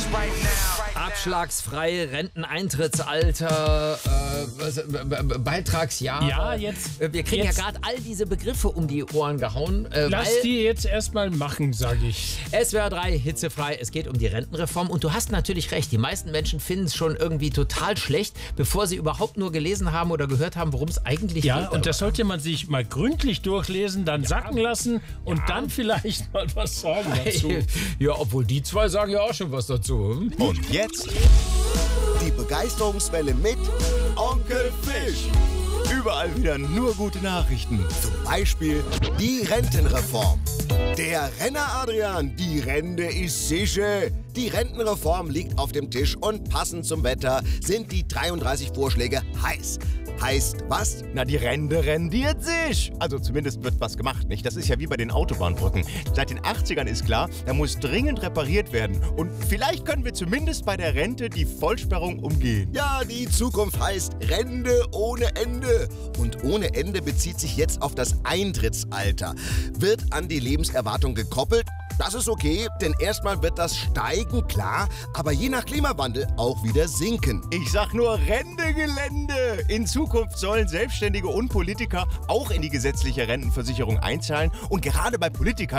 Abschlagsfrei, Renteneintrittsalter, Beitragsjahr. Ja, jetzt. Wir kriegen jetzt, ja gerade all diese Begriffe um die Ohren gehauen. Lass die jetzt erstmal machen, sage ich. SWR 3, hitzefrei, es geht um die Rentenreform. Und du hast natürlich recht, die meisten Menschen finden es schon irgendwie total schlecht, bevor sie überhaupt nur gelesen haben oder gehört haben, worum es eigentlich geht. Ja, und das sollte man sich mal gründlich durchlesen, dann sacken lassen und dann vielleicht mal was sagen dazu. Ja, obwohl die zwei sagen ja auch schon was dazu. Und jetzt die Begeisterungswelle mit Onkel Fisch. Überall wieder nur gute Nachrichten. Zum Beispiel die Rentenreform. Der Renner Adrian, die Rente ist sicher. Die Rentenreform liegt auf dem Tisch und passend zum Wetter sind die 33 Vorschläge heiß. Heißt was? Na, die Rente rendiert sich. Also zumindest wird was gemacht, nicht? Das ist ja wie bei den Autobahnbrücken. Seit den 80ern ist klar, da muss dringend repariert werden. Und vielleicht können wir zumindest bei der Rente die Vollsperrung umgehen. Ja, die Zukunft heißt Rente ohne Ende. Und ohne Ende bezieht sich jetzt auf das Eintrittsalter. Wird an die Lebenserwartung gekoppelt. Das ist okay, denn erstmal wird das steigen, klar, aber je nach Klimawandel auch wieder sinken. Ich sag nur Rentegelände. In Zukunft sollen Selbstständige und Politiker auch in die gesetzliche Rentenversicherung einzahlen. Und gerade bei Politikern